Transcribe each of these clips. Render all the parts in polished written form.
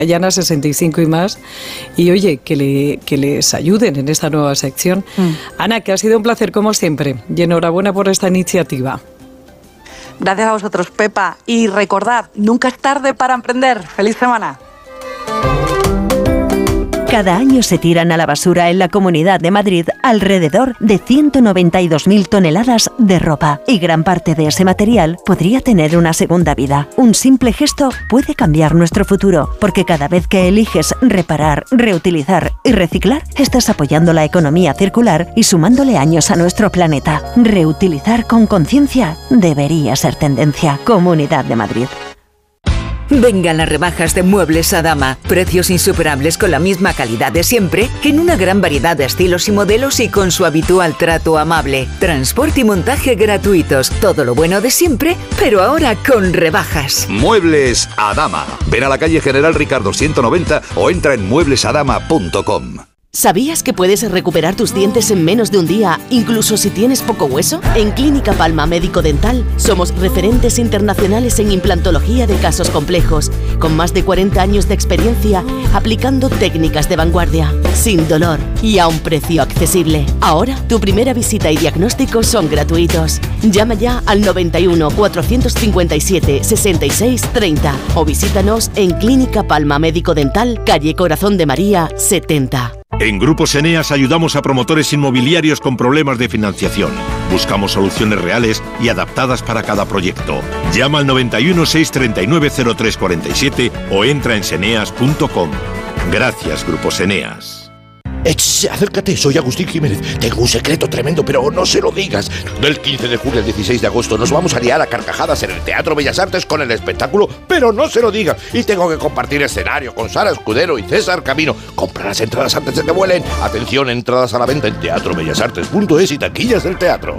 Llana 65 y más, y oye, que les ayuden en esta nueva sección. Ana, que ha sido un placer como siempre, y enhorabuena por esta iniciativa. Gracias a vosotros, Pepa, y recordad, nunca es tarde para emprender. ¡Feliz semana! Cada año se tiran a la basura en la Comunidad de Madrid alrededor de 192.000 toneladas de ropa, y gran parte de ese material podría tener una segunda vida. Un simple gesto puede cambiar nuestro futuro, porque cada vez que eliges reparar, reutilizar y reciclar, estás apoyando la economía circular y sumándole años a nuestro planeta. Reutilizar con conciencia debería ser tendencia. Comunidad de Madrid. Vengan las rebajas de Muebles a Dama. Precios insuperables con la misma calidad de siempre, en una gran variedad de estilos y modelos y con su habitual trato amable. Transporte y montaje gratuitos. Todo lo bueno de siempre, pero ahora con rebajas. Muebles a Dama. Ven a la calle General Ricardo 190 o entra en mueblesadama.com. ¿Sabías que puedes recuperar tus dientes en menos de un día, incluso si tienes poco hueso? En Clínica Palma Médico Dental somos referentes internacionales en implantología de casos complejos, con más de 40 años de experiencia aplicando técnicas de vanguardia, sin dolor y a un precio accesible. Ahora, tu primera visita y diagnóstico son gratuitos. Llama ya al 91 457 66 30 o visítanos en Clínica Palma Médico Dental, calle Corazón de María 70. En Grupos Eneas ayudamos a promotores inmobiliarios con problemas de financiación. Buscamos soluciones reales y adaptadas para cada proyecto. Llama al 91 639 0347 o entra en seneas.com. Gracias, Grupos Eneas. Acércate, soy Agustín Jiménez. Tengo un secreto tremendo, pero no se lo digas. Del 15 de julio al 16 de agosto nos vamos a liar a carcajadas en el Teatro Bellas Artes con el espectáculo, pero no se lo digas. Y tengo que compartir escenario con Sara Escudero y César Camino. Compra las entradas antes de que vuelen. Atención, entradas a la venta en teatrobellasartes.es y taquillas del teatro.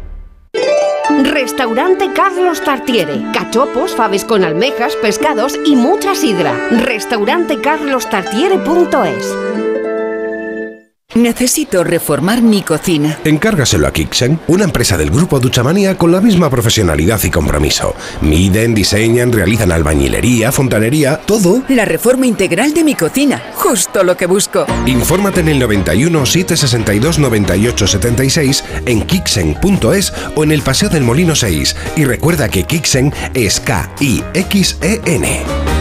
Restaurante Carlos Tartiere. Cachopos, faves con almejas, pescados y mucha sidra. Restaurantecarlostartiere.es. Necesito reformar mi cocina. Encárgaselo a Kixen, una empresa del grupo Duchamanía con la misma profesionalidad y compromiso. Miden, diseñan, realizan albañilería, fontanería, todo. La reforma integral de mi cocina, justo lo que busco. Infórmate en el 91 762 98 76 en Kixen.es o en el Paseo del Molino 6. Y recuerda que Kixen es K-I-X-E-N.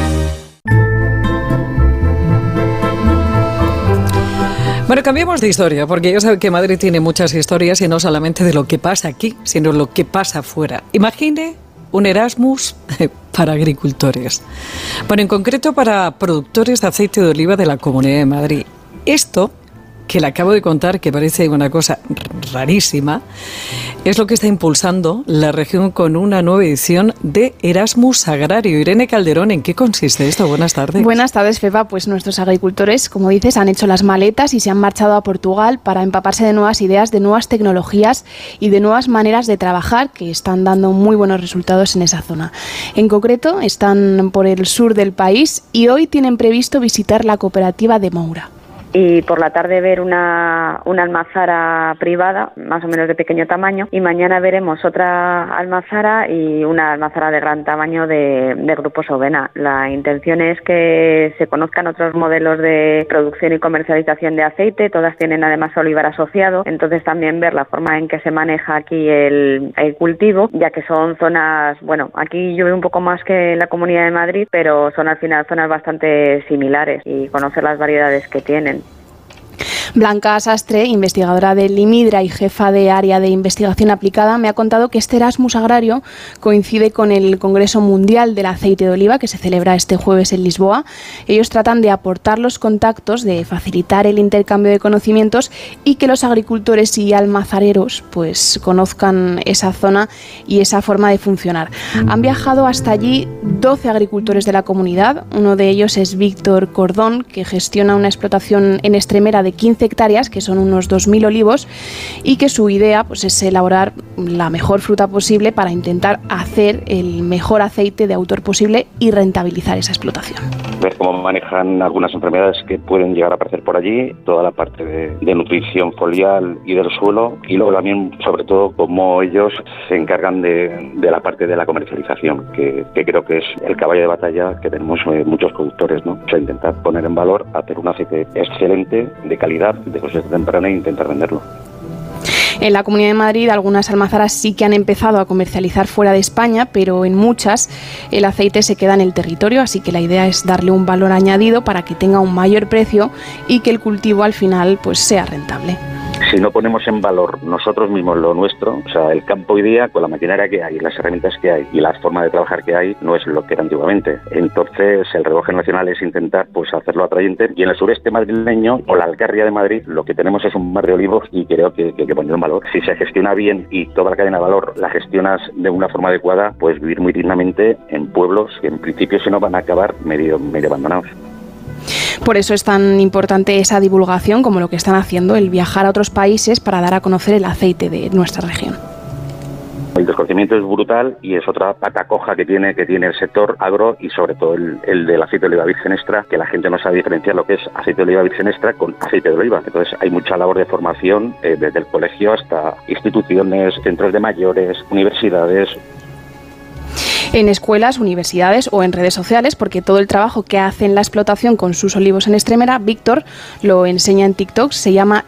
Bueno, cambiamos de historia, porque ya saben que Madrid tiene muchas historias y no solamente de lo que pasa aquí, sino lo que pasa afuera. Imagine un Erasmus para agricultores. Bueno, en concreto para productores de aceite de oliva de la Comunidad de Madrid. Esto, que le acabo de contar, que parece una cosa rarísima, es lo que está impulsando la región con una nueva edición de Erasmus Agrario. Irene Calderón, ¿en qué consiste esto? Buenas tardes. Buenas tardes, Pepa. Pues nuestros agricultores, como dices, han hecho las maletas y se han marchado a Portugal para empaparse de nuevas ideas, de nuevas tecnologías y de nuevas maneras de trabajar que están dando muy buenos resultados en esa zona. En concreto, están por el sur del país y hoy tienen previsto visitar la cooperativa de Moura. Y por la tarde ver una almazara privada, más o menos de pequeño tamaño, y mañana veremos otra almazara y una almazara de gran tamaño de Grupo Sovena. La intención es que se conozcan otros modelos de producción y comercialización de aceite, todas tienen además olivar asociado, entonces también ver la forma en que se maneja aquí el cultivo, ya que son zonas, bueno, aquí llueve un poco más que en la Comunidad de Madrid, pero son al final zonas bastante similares y conocer las variedades que tienen. Blanca Sastre, investigadora del IMIDRA y jefa de área de investigación aplicada, me ha contado que este Erasmus Agrario coincide con el Congreso Mundial del Aceite de Oliva, que se celebra este jueves en Lisboa. Ellos tratan de aportar los contactos, de facilitar el intercambio de conocimientos y que los agricultores y almazareros pues conozcan esa zona y esa forma de funcionar. Han viajado hasta allí 12 agricultores de la comunidad. Uno de ellos es Víctor Cordón, que gestiona una explotación en Extremera de 15 hectáreas, que son unos 2.000 olivos, y que su idea pues es elaborar la mejor fruta posible para intentar hacer el mejor aceite de autor posible y rentabilizar esa explotación. ver cómo manejan algunas enfermedades que pueden llegar a aparecer por allí, toda la parte de nutrición foliar y del suelo, y luego también, sobre todo, cómo ellos se encargan de la parte de la comercialización, que creo que es el caballo de batalla que tenemos muchos productores, ¿no? O sea, intentar poner en valor, hacer un aceite excelente, de calidad, de cosecha temprana e intentar venderlo. En la Comunidad de Madrid algunas almazaras sí que han empezado a comercializar fuera de España, pero en muchas el aceite se queda en el territorio, así que la idea es darle un valor añadido para que tenga un mayor precio y que el cultivo al final pues sea rentable. Si no ponemos en valor nosotros mismos lo nuestro, o sea, el campo hoy día, con la maquinaria que hay, las herramientas que hay y la forma de trabajar que hay, no es lo que era antiguamente. Entonces, el relevo generacional es intentar pues hacerlo atrayente, y en el sureste madrileño o la Alcarria de Madrid lo que tenemos es un mar de olivos, y creo que hay que ponerlo en valor. Si se gestiona bien y toda la cadena de valor la gestionas de una forma adecuada, puedes vivir muy dignamente en pueblos que en principio si no van a acabar medio abandonados. Por eso es tan importante esa divulgación como lo que están haciendo, el viajar a otros países para dar a conocer el aceite de nuestra región. El desconocimiento es brutal y es otra pata coja que tiene el sector agro, y sobre todo el del aceite de oliva virgen extra, que la gente no sabe diferenciar lo que es aceite de oliva virgen extra con aceite de oliva. Entonces hay mucha labor de formación desde el colegio hasta instituciones, centros de mayores, universidades. En escuelas, universidades o en redes sociales, porque todo el trabajo que hace en la explotación con sus olivos en Extremera, Víctor lo enseña en TikTok, se llama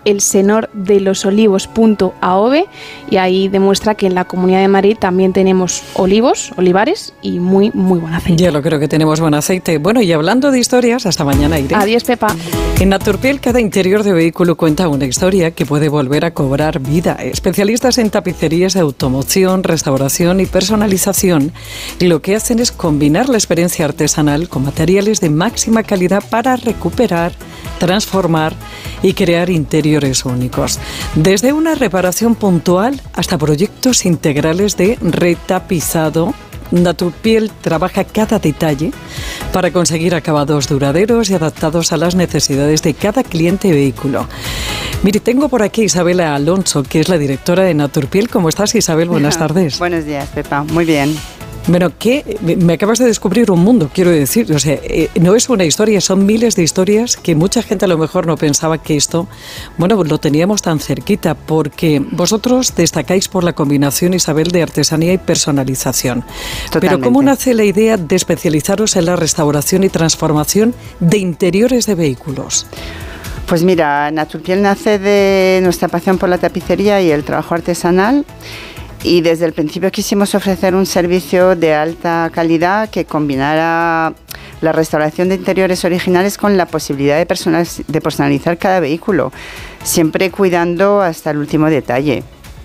elsenordelosolivos.aov, y ahí demuestra que en la Comunidad de Madrid también tenemos olivares y muy buen aceite. Ya lo creo que tenemos buen aceite. Bueno, y hablando de historias, hasta mañana, Irene. Adiós, Pepa. En Naturpiel, cada interior de vehículo cuenta una historia que puede volver a cobrar vida. Especialistas en tapicerías de automoción, restauración y personalización, lo que hacen es combinar la experiencia artesanal con materiales de máxima calidad para recuperar, transformar y crear interiores únicos. Desde una reparación puntual hasta proyectos integrales de retapizado, Naturpiel trabaja cada detalle para conseguir acabados duraderos y adaptados a las necesidades de cada cliente y vehículo. Mire, tengo por aquí a Isabela Alonso, que es la directora de Naturpiel. ¿Cómo estás, Isabel? Buenas tardes. Buenos días, Pepa. Muy bien. Bueno, que me acabas de descubrir un mundo, quiero decir. O sea, no es una historia, son miles de historias que mucha gente a lo mejor no pensaba que esto, bueno, lo teníamos tan cerquita, porque vosotros destacáis por la combinación, Isabel, de artesanía y personalización. Totalmente. Pero ¿cómo nace la idea de especializaros en la restauración y transformación de interiores de vehículos? Pues mira, Naturpiel nace de nuestra pasión por la tapicería y el trabajo artesanal. Y desde el principio quisimos ofrecer un servicio de alta calidad que combinara la restauración de interiores originales con la posibilidad de personalizar cada vehículo, siempre cuidando hasta el último detalle.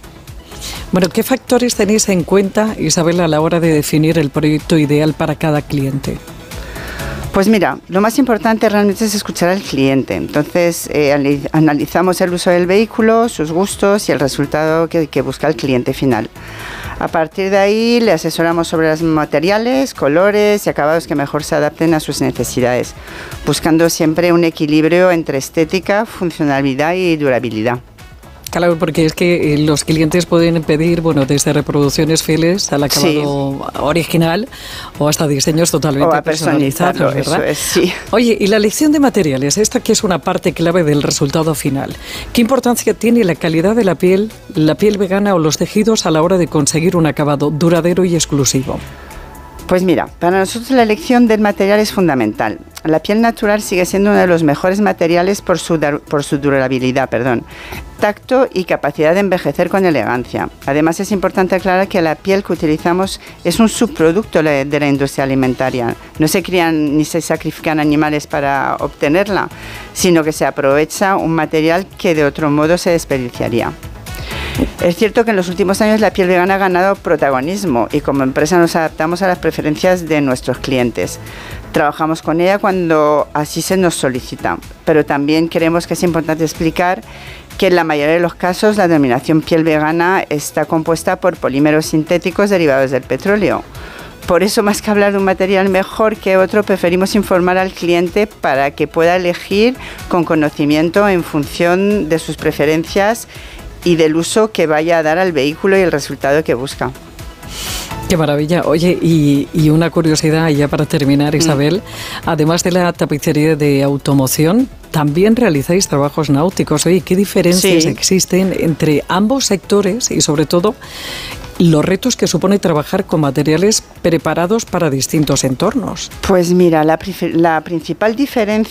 Bueno, ¿qué factores tenéis en cuenta, Isabel, a la hora de definir el proyecto ideal para cada cliente? Pues mira, lo más importante realmente es escuchar al cliente. Entonces, analizamos el uso del vehículo, sus gustos y el resultado que busca el cliente final. A partir de ahí, le asesoramos sobre los materiales, colores y acabados que mejor se adapten a sus necesidades, buscando siempre un equilibrio entre estética, funcionalidad y durabilidad. Claro, porque es que los clientes pueden pedir, bueno, desde reproducciones fieles al acabado original o hasta diseños totalmente personalizados, ¿verdad? Eso es, sí. Oye, y la elección de materiales, esta que es una parte clave del resultado final. ¿Qué importancia tiene la calidad de la piel vegana o los tejidos a la hora de conseguir un acabado duradero y exclusivo? Pues mira, para nosotros la elección del material es fundamental. La piel natural sigue siendo uno de los mejores materiales por su durabilidad, tacto y capacidad de envejecer con elegancia. Además, es importante aclarar que la piel que utilizamos es un subproducto de la industria alimentaria. No se crían ni se sacrifican animales para obtenerla, sino que se aprovecha un material que de otro modo se desperdiciaría. Es cierto que en los últimos años la piel vegana ha ganado protagonismo y como empresa nos adaptamos a las preferencias de nuestros clientes. Trabajamos con ella cuando así se nos solicita, pero también creemos que es importante explicar que en la mayoría de los casos la denominación piel vegana está compuesta por polímeros sintéticos derivados del petróleo. Por eso, más que hablar de un material mejor que otro, preferimos informar al cliente para que pueda elegir con conocimiento en función de sus preferencias y del uso que vaya a dar al vehículo y el resultado que busca. Qué maravilla. Oye, y una curiosidad ya para terminar, Isabel, además de la tapicería de automoción, también realizáis trabajos náuticos. Oye, ¿qué diferencias existen entre ambos sectores y sobre todo los retos que supone trabajar con materiales preparados para distintos entornos? Pues mira, la principal diferencia